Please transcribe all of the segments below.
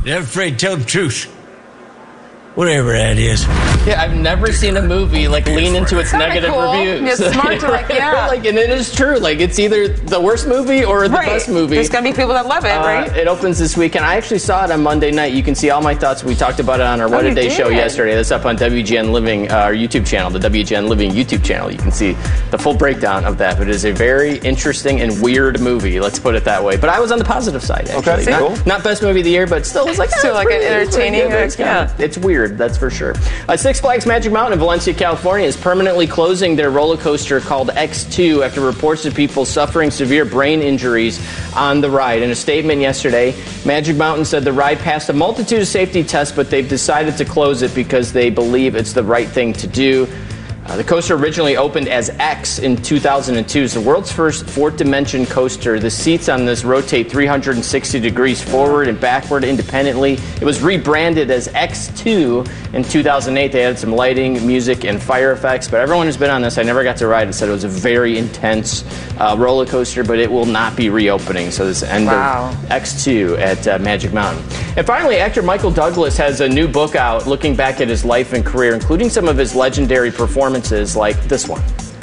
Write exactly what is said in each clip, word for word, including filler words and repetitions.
Never afraid to tell the truth. Whatever that is. Yeah, I've never seen a movie like lean into its negative cool. reviews. It's smart to like, yeah. like, and it is true. Like, it's either the worst movie or the right. best movie. There's gonna be people that love it, uh, right? It opens this weekend. I actually saw it on Monday night. You can see all my thoughts. We talked about it on our What oh, a Day did. show yesterday. That's up on W G N Living, uh, our YouTube channel, the W G N Living YouTube channel. You can see the full breakdown of that. But it is a very interesting and weird movie. Let's put it that way. But I was on the positive side. Actually. Okay, not, cool. Not best movie of the year, but still was like still oh, like pretty, an entertaining. It's, it's, yeah, it's weird. That's for sure. Uh, Six Flags Magic Mountain in Valencia, California is permanently closing their roller coaster called X two after reports of people suffering severe brain injuries on the ride. In a statement yesterday, Magic Mountain said the ride passed a multitude of safety tests, but they've decided to close it because they believe it's the right thing to do. Uh, the coaster originally opened as X in two thousand two. It's the world's first fourth dimension coaster. The seats on this rotate three hundred sixty degrees forward and backward independently. It was rebranded as X two in two thousand eight. They added some lighting, music, and fire effects. But everyone who's been on this, I never got to ride it, said it was a very intense uh, roller coaster, but it will not be reopening. So this end wow. of X two at uh, Magic Mountain. And finally, actor Michael Douglas has a new book out looking back at his life and career, including some of his legendary performances like this one.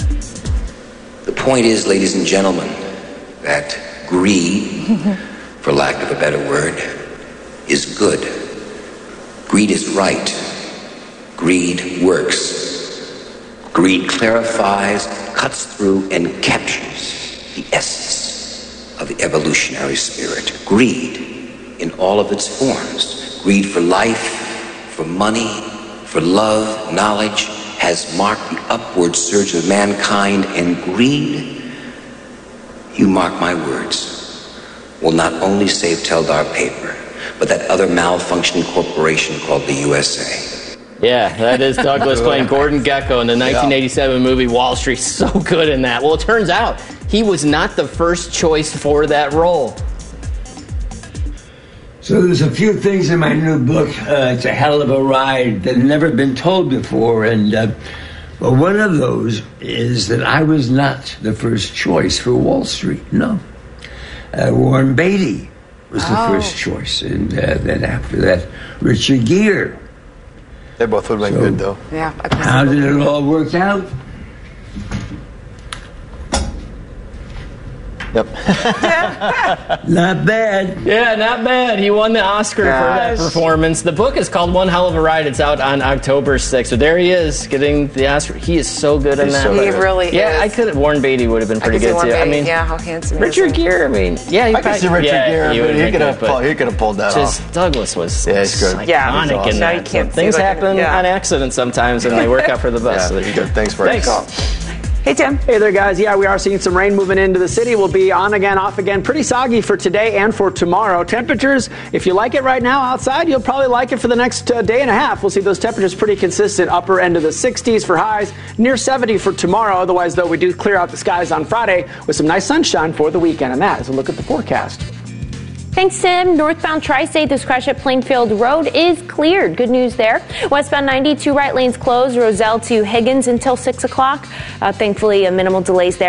The point is, ladies and gentlemen, that greed, for lack of a better word, is good. Greed is right. Greed works. Greed clarifies, cuts through, and captures the essence of the evolutionary spirit. Greed in all of its forms. Greed for life, for money, for love, knowledge, has marked the upward surge of mankind, and greed, you mark my words, will not only save Teldar Paper, but that other malfunctioning corporation called the U S A. Yeah, that is Douglas playing Gordon Gekko in the nineteen eighty-seven movie Wall Street. So good in that. Well, it turns out he was not the first choice for that role. So there's a few things in my new book. Uh, it's a hell of a ride that have never been told before. And uh, well, one of those is that I was not the first choice for Wall Street. No. Uh, Warren Beatty was the oh. first choice. And uh, then after that, Richard Gere. They both would have been So, good, though. Yeah. How did it all work out? Yep. Not bad. Yeah, not bad. He won the Oscar Gosh. for that performance. The book is called One Hell of a Ride. It's out on October sixth. So there he is, getting the Oscar. He is so good in He's that. so He good. really yeah, is. I could. Warren Beatty would have been pretty I could see good Warren too. Beatty. I mean, yeah, how handsome Richard is he? Gere. I mean, yeah, he I could see Richard yeah, Gere, he but would he have could been have good, pulled, he could have pulled that just off. Douglas was Yeah, he's good. iconic Yeah, in now you that. can't So things see, like, happen yeah. on accident sometimes, and they work out for the best. Yeah, So there you go. good. Thanks for Thanks. it. Hey, Tim. Hey there, guys. Yeah, we are seeing some rain moving into the city. We'll be on again, off again. Pretty soggy for today and for tomorrow. Temperatures, if you like it right now outside, you'll probably like it for the next uh, day and a half. We'll see those temperatures pretty consistent. Upper end of the sixties for highs, near seventy for tomorrow. Otherwise, though, we do clear out the skies on Friday with some nice sunshine for the weekend. And that is a look at the forecast. Thanks, Tim. Northbound Tri-State, this crash at Plainfield Road is cleared. Good news there. Westbound ninety-two right lanes closed. Roselle to Higgins until six o'clock. Uh, thankfully, uh, minimal delays there.